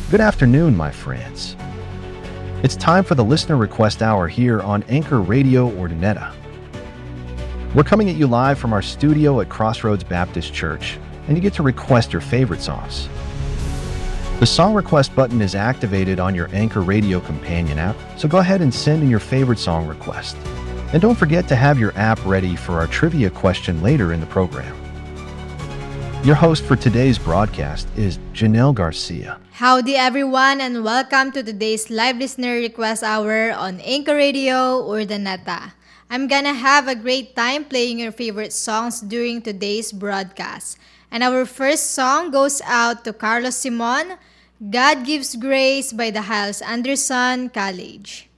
Good afternoon, my friends. It's time for the Listener Request Hour here on Anchor Radio Ordineta. We're coming at you live from our studio at Crossroads Baptist Church, and you get to request your favorite songs. The song request button is activated on your Anchor Radio companion app, so go ahead and send in your favorite song request. And don't forget to have your app ready for our trivia question later in the program. Your host for today's broadcast is Janelle Garcia. Howdy everyone and welcome to today's live listener request hour on Anchor Radio Urdaneta. I'm gonna have a great time playing your favorite songs during today's broadcast. And our first song goes out to Carlos Simon, God Gives Grace by the Hyles Anderson College.